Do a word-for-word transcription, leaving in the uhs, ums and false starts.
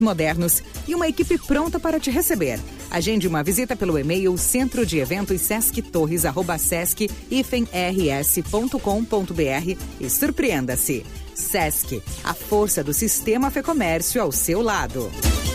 modernos e uma equipe pronta para te receber. Agende uma visita pelo e-mail centro de eventos sesc torres arroba sesc rs ponto com ponto br e surpreenda-se. Sesc, a força do sistema Fê Comércio ao seu lado.